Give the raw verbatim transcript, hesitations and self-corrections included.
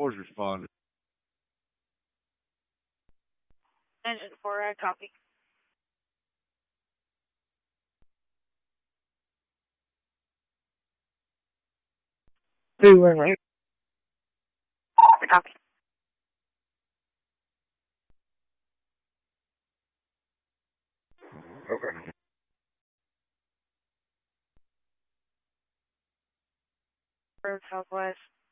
four is responding. Engine four, I copy. Two, one, right? I copy. Okay. Road southwest.